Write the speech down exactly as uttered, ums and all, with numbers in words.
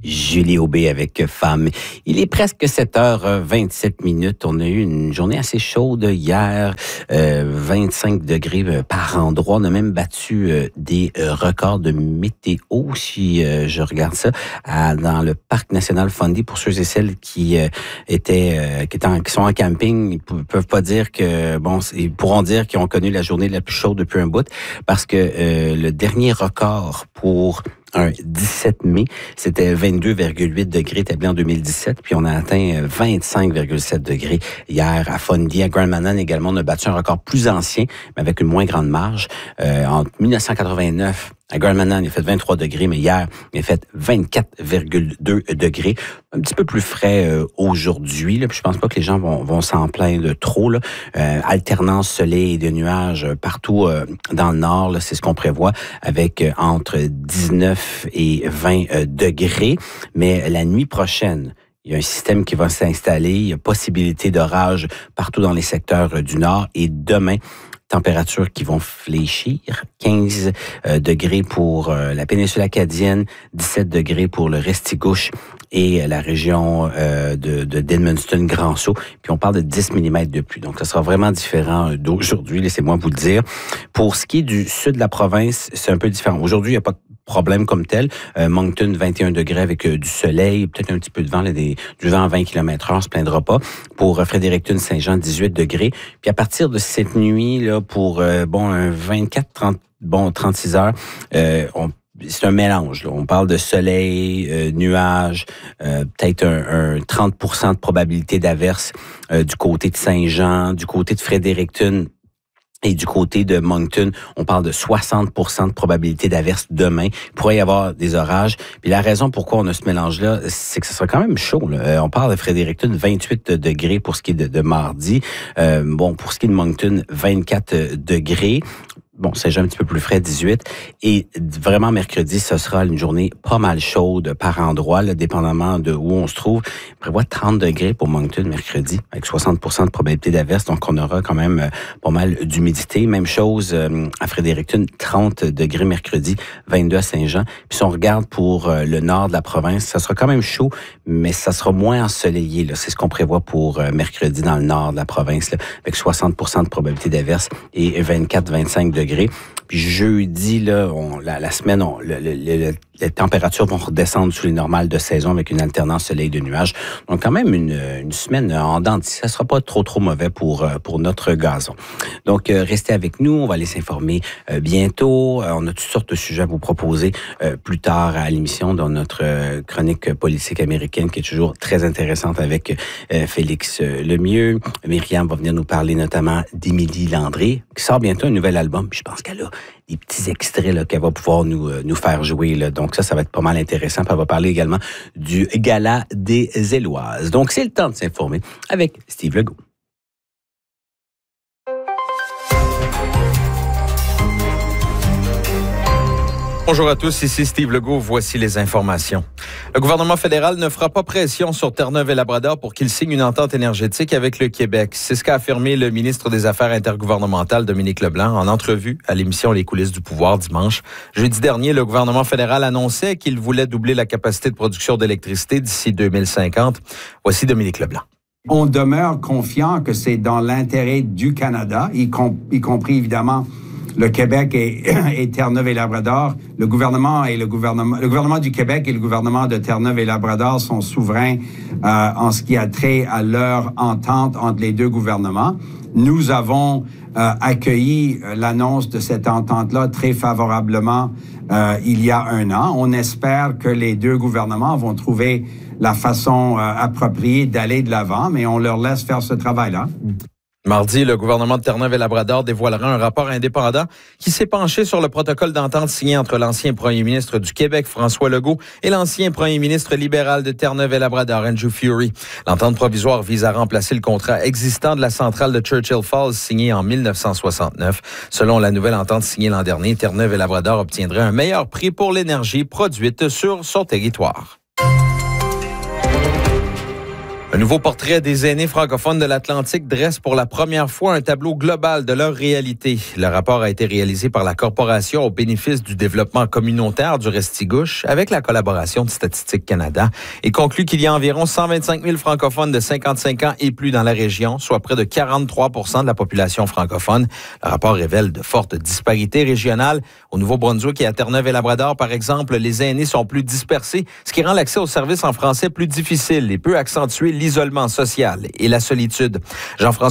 Julie Aubé avec Femme. Il est presque sept heures vingt-sept minutes. On a eu une journée assez chaude hier, euh, vingt-cinq degrés par endroit. On a même battu euh, des euh, records de météo, si euh, je regarde ça, à, dans le parc national Fundy. Pour ceux et celles qui euh, étaient, euh, qui, étaient en, qui sont en camping, ils ne peuvent pas dire que, bon, ils pourront dire qu'ils ont connu la journée la plus chaude depuis un bout, parce que euh, le dernier record pour un dix-sept mai, c'était vingt-deux virgule huit degrés établi en deux mille dix-sept, puis on a atteint vingt-cinq virgule sept degrés hier à Fundy. À Grand Manan également, on a battu un record plus ancien, mais avec une moins grande marge. Euh, en dix-neuf cent quatre-vingt-neuf, à Grand Manan, il a fait vingt-trois degrés, mais hier, il a fait vingt-quatre virgule deux degrés. Un petit peu plus frais euh, aujourd'hui, là, puis je pense pas que les gens vont, vont s'en plaindre trop. Là. Euh, alternance soleil et de nuages partout euh, dans le nord, là, c'est ce qu'on prévoit, avec euh, entre dix-neuf et vingt euh, degrés. Mais la nuit prochaine, il y a un système qui va s'installer. Il y a possibilité d'orage partout dans les secteurs euh, du nord. Et demain, températures qui vont fléchir. quinze euh, degrés pour euh, la péninsule acadienne, dix-sept degrés pour le Restigouche et la région euh, de, de d'Edmundston-Grand-Sault. Puis on parle de dix millimètres de pluie. Donc, ça sera vraiment différent d'aujourd'hui, laissez-moi vous le dire. Pour ce qui est du sud de la province, c'est un peu différent. Aujourd'hui, il n'y a pas de problème comme tel. Euh, Moncton, vingt et un degrés avec euh, du soleil, peut-être un petit peu de vent, là, des, du vent à vingt kilomètres heure, on se plaindra pas. Pour euh, Fredericton-Saint-Jean, dix-huit degrés. Puis à partir de cette nuit, là, pour euh, bon un vingt-quatre, trente, bon trente-six heures, euh, on c'est un mélange. Là. On parle de soleil, euh, nuages, euh, peut-être un, un trente pour cent de probabilité d'averse euh, du côté de Saint-Jean, du côté de Fredericton. Et du côté de Moncton, on parle de soixante pour cent de probabilité d'averse demain. Il pourrait y avoir des orages. Puis la raison pourquoi on a ce mélange-là, c'est que ce sera quand même chaud. Là. On parle de Fredericton, vingt-huit degrés pour ce qui est de, de mardi. Euh, bon, pour ce qui est de Moncton, vingt-quatre degrés. Bon, c'est déjà un petit peu plus frais, dix-huit. Et vraiment, mercredi, ce sera une journée pas mal chaude par endroit, là, dépendamment de où on se trouve. On prévoit trente degrés pour Moncton mercredi, avec soixante pour cent de probabilité d'averse. Donc, on aura quand même euh, pas mal d'humidité. Même chose euh, à Fredericton, trente degrés mercredi, vingt-deux à Saint-Jean. Puis si on regarde pour euh, le nord de la province, ça sera quand même chaud, mais ça sera moins ensoleillé. Là. C'est ce qu'on prévoit pour euh, mercredi dans le nord de la province, là, avec soixante pour cent de probabilité d'averse et vingt-quatre à vingt-cinq degrés. Puis jeudi, là, on, la, la semaine, on, le, le, le, les températures vont redescendre sous les normales de saison avec une alternance soleil de nuages. Donc quand même une, une semaine en dents de scie. Ça sera pas trop trop mauvais pour pour notre gazon. Donc euh, restez avec nous, on va aller s'informer euh, bientôt. Euh, on a toutes sortes de sujets à vous proposer euh, plus tard à l'émission dans notre euh, chronique politique américaine qui est toujours très intéressante avec euh, Félix euh, Lemieux. Myriam va venir nous parler notamment d'Émilie Landry qui sort bientôt un nouvel album. Puis je pense qu'elle a des petits extraits là, qu'elle va pouvoir nous, euh, nous faire jouer. Là. Donc ça, ça va être pas mal intéressant. Puis elle va parler également du Gala des Éloises. Donc c'est le temps de s'informer avec Steve Legault. Bonjour à tous, ici Steve Legault, voici les informations. Le gouvernement fédéral ne fera pas pression sur Terre-Neuve et Labrador pour qu'il signe une entente énergétique avec le Québec. C'est ce qu'a affirmé le ministre des Affaires intergouvernementales, Dominique Leblanc, en entrevue à l'émission Les coulisses du pouvoir dimanche. Jeudi dernier, le gouvernement fédéral annonçait qu'il voulait doubler la capacité de production d'électricité d'ici deux mille cinquante. Voici Dominique Leblanc. On demeure confiant que c'est dans l'intérêt du Canada, y, com- y compris évidemment le Québec et, et Terre-Neuve et Labrador. Le gouvernement et le gouvernement, le gouvernement du Québec et le gouvernement de Terre-Neuve et Labrador sont souverains euh, en ce qui a trait à leur entente entre les deux gouvernements. Nous avons euh, accueilli l'annonce de cette entente-là très favorablement euh, il y a un an. On espère que les deux gouvernements vont trouver la façon euh, appropriée d'aller de l'avant, mais on leur laisse faire ce travail-là. Mardi, le gouvernement de Terre-Neuve et Labrador dévoilera un rapport indépendant qui s'est penché sur le protocole d'entente signé entre l'ancien premier ministre du Québec, François Legault, et l'ancien premier ministre libéral de Terre-Neuve et Labrador, Andrew Furey. L'entente provisoire vise à remplacer le contrat existant de la centrale de Churchill Falls signé en mille neuf cent soixante-neuf. Selon la nouvelle entente signée l'an dernier, Terre-Neuve et Labrador obtiendraient un meilleur prix pour l'énergie produite sur son territoire. Un nouveau portrait des aînés francophones de l'Atlantique dresse pour la première fois un tableau global de leur réalité. Le rapport a été réalisé par la Corporation au bénéfice du développement communautaire du Restigouche avec la collaboration de Statistique Canada et conclut qu'il y a environ cent vingt-cinq mille francophones de cinquante-cinq ans et plus dans la région, soit près de quarante-trois pour cent de la population francophone. Le rapport révèle de fortes disparités régionales. Au Nouveau-Brunswick et à Terre-Neuve et Labrador, par exemple, les aînés sont plus dispersés, ce qui rend l'accès aux services en français plus difficile et peut accentuer l'isolement social et la solitude. Jean-François